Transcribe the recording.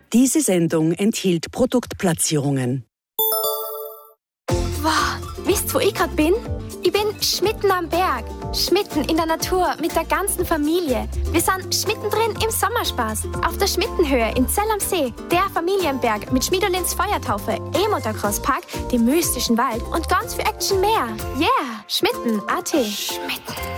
Diese Sendung enthielt Produktplatzierungen. Wow, wisst ihr, wo ich gerade bin? Ich bin schmitten am Berg, schmitten in der Natur mit der ganzen Familie. Wir sind schmittendrin im Sommerspaß, auf der Schmittenhöhe in Zell am See, der Familienberg mit Schmiedolins Feuertaufe, E-Motocross-Park, dem mystischen Wald und ganz viel Action mehr. Yeah, Schmitten.at. Schmitten.